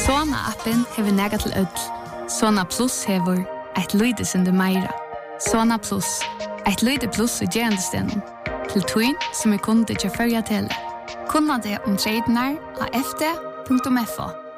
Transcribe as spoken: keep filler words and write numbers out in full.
Sona-appen hever nega til ødel. Sona Plus hever et lyde sinde meira. Sona Plus, et lyde plus i gerandestenen. Til tøyn som er kunde til førja tele. Kunna det om tradene av f d punktum f o.